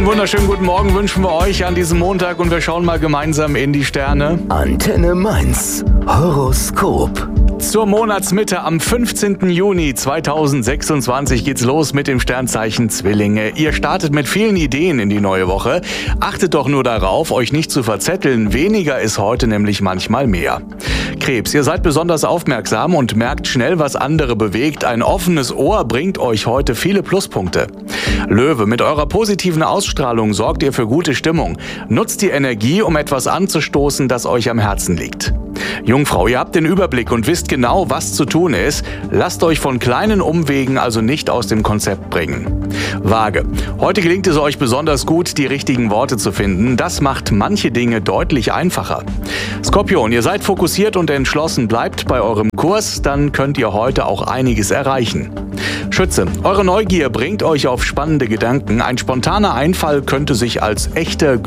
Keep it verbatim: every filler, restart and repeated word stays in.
Einen wunderschönen guten Morgen wünschen wir euch an diesem Montag und wir schauen mal gemeinsam in die Sterne. Antenne Mainz. Horoskop. Zur Monatsmitte am fünfzehnten Juni zweitausendsechsundzwanzig geht's los mit dem Sternzeichen Zwillinge. Ihr startet mit vielen Ideen in die neue Woche. Achtet doch nur darauf, euch nicht zu verzetteln. Weniger ist heute nämlich manchmal mehr. Krebs, ihr seid besonders aufmerksam und merkt schnell, was andere bewegt. Ein offenes Ohr bringt euch heute viele Pluspunkte. Löwe, mit eurer positiven Ausstrahlung sorgt ihr für gute Stimmung. Nutzt die Energie, um etwas anzustoßen, das euch am Herzen liegt. Jungfrau, ihr habt den Überblick und wisst genau, was zu tun ist. Lasst euch von kleinen Umwegen also nicht aus dem Konzept bringen. Waage, heute gelingt es euch besonders gut, die richtigen Worte zu finden. Das macht manche Dinge deutlich einfacher. Skorpion, ihr seid fokussiert und entschlossen, bleibt bei eurem Kurs, dann könnt ihr heute auch einiges erreichen. Schütze, eure Neugier bringt euch auf spannende Gedanken. Ein spontaner Einfall könnte sich als echter